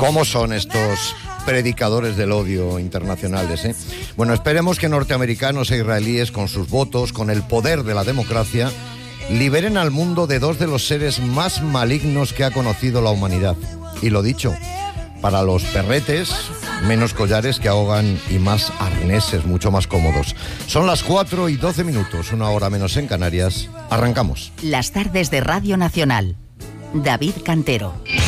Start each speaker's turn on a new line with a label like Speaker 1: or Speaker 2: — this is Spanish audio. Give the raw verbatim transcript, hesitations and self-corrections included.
Speaker 1: ¿Cómo son estos predicadores del odio internacionales, eh? Bueno, esperemos que norteamericanos e israelíes, con sus votos, con el poder de la democracia, liberen al mundo de dos de los seres más malignos que ha conocido la humanidad. Y lo dicho, para los perretes, menos collares que ahogan y más arneses mucho más cómodos. Son las cuatro y doce minutos, una hora menos en Canarias. Arrancamos.
Speaker 2: Las tardes de Radio Nacional. David Cantero.